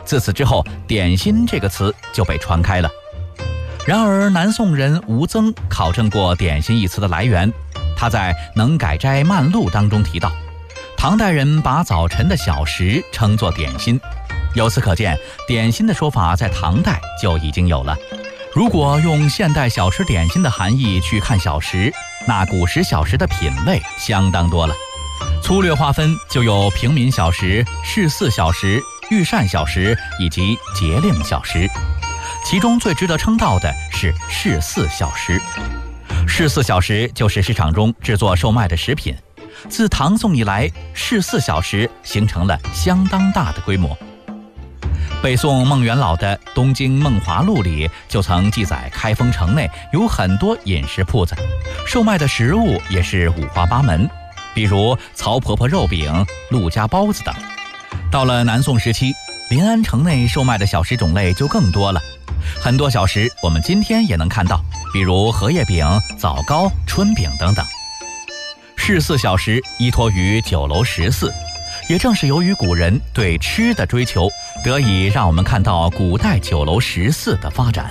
自此之后，点心这个词就被传开了。然而南宋人吴曾考证过点心一词的来源，他在《能改斋漫录》当中提到，唐代人把早晨的小食称作点心，由此可见，点心的说法在唐代就已经有了。如果用现代小吃点心的含义去看小食，那古时小食的品类相当多了。粗略划分就有平民小食、市肆小食、御膳小食以及节令小食，其中最值得称道的是市肆小食。市肆小食就是市场中制作售卖的食品，自唐宋以来，市肆小食形成了相当大的规模。北宋孟元老的《东京梦华录》里就曾记载，开封城内有很多饮食铺子，售卖的食物也是五花八门，比如曹婆婆肉饼、陆家包子等。到了南宋时期，临安城内售卖的小食种类就更多了，很多小食我们今天也能看到，比如荷叶饼、枣糕、春饼等等。市肆小食依托于酒楼食肆，也正是由于古人对吃的追求，得以让我们看到古代酒楼食肆的发展。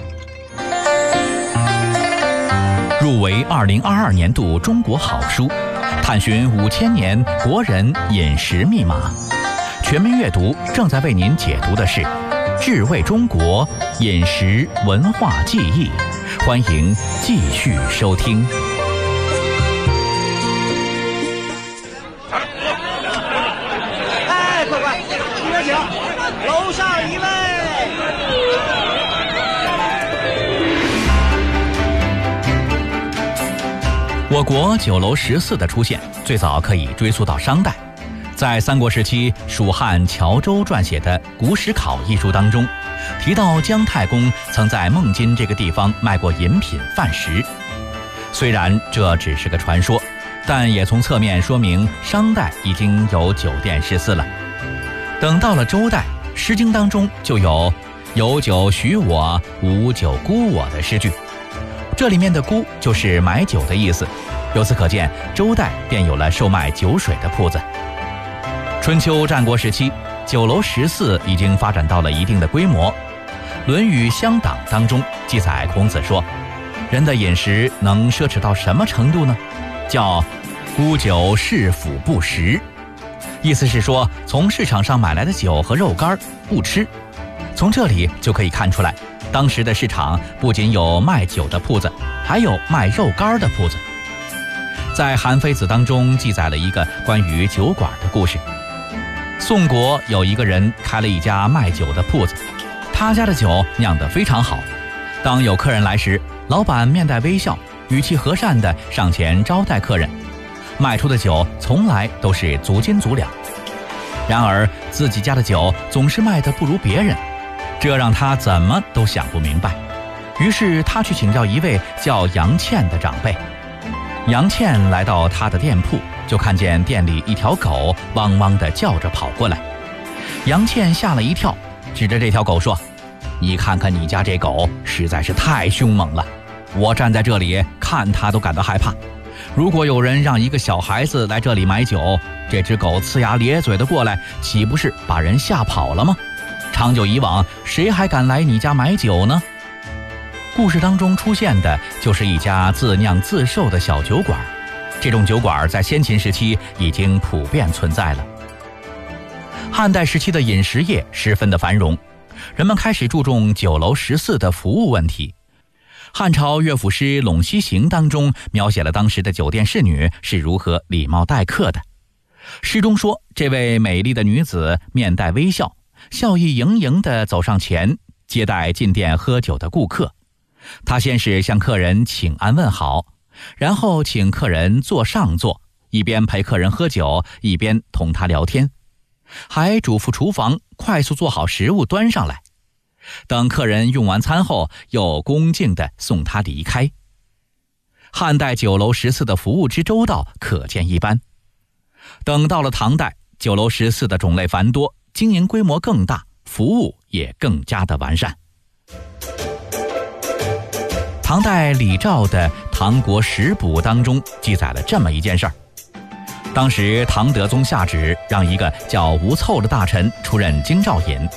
入围2022年度中国好书，探寻5000年国人饮食密码。全民阅读正在为您解读的是《智慧中国饮食文化记忆》，欢迎继续收听。 哎，快快，里面请，楼上一位。 我国酒楼食肆的出现，最早可以追溯到商代。在三国时期，蜀汉乔周撰写的《古史考》一书当中，提到姜太公曾在孟津这个地方卖过饮品饭食。虽然这只是个传说，但也从侧面说明商代已经有酒店食肆了。等到了周代，《诗经》当中就有“有酒许我，无酒沽我”的诗句，这里面的沽就是买酒的意思。由此可见，周代便有了售卖酒水的铺子。春秋战国时期，酒楼食肆已经发展到了一定的规模。《论语乡党》当中记载，孔子说，人的饮食能奢侈到什么程度呢？叫沽酒市府不食，意思是说，从市场上买来的酒和肉干不吃。从这里就可以看出来，当时的市场不仅有卖酒的铺子，还有卖肉干的铺子。在《韩非子》当中记载了一个关于酒馆的故事。宋国有一个人开了一家卖酒的铺子，他家的酒酿得非常好。当有客人来时，老板面带微笑，语气和善地上前招待客人，卖出的酒从来都是足斤足两。然而自己家的酒总是卖得不如别人，这让他怎么都想不明白。于是他去请教一位叫杨倩的长辈。杨倩来到他的店铺，就看见店里一条狗汪汪地叫着跑过来。杨倩吓了一跳，指着这条狗说，你看看你家这狗实在是太凶猛了，我站在这里看它都感到害怕。如果有人让一个小孩子来这里买酒，这只狗呲牙咧嘴的过来，岂不是把人吓跑了吗？长久以往，谁还敢来你家买酒呢？故事当中出现的就是一家自酿自售的小酒馆，这种酒馆在先秦时期已经普遍存在了。汉代时期的饮食业十分的繁荣，人们开始注重酒楼食肆的服务问题。汉朝乐府诗《陇西行》当中描写了当时的酒店侍女是如何礼貌待客的。诗中说，这位美丽的女子面带微笑，笑意盈盈地走上前，接待进店喝酒的顾客。她先是向客人请安问好，然后请客人坐上座，一边陪客人喝酒，一边同他聊天，还嘱咐厨房快速做好食物端上来。等客人用完餐后，又恭敬地送他离开。汉代酒楼食肆的服务之周到，可见一斑。等到了唐代，酒楼食肆的种类繁多，经营规模更大，服务也更加的完善。唐代李肇的《唐国食补》当中记载了这么一件事儿。当时唐德宗下旨让一个叫吴凑的大臣出任京兆尹，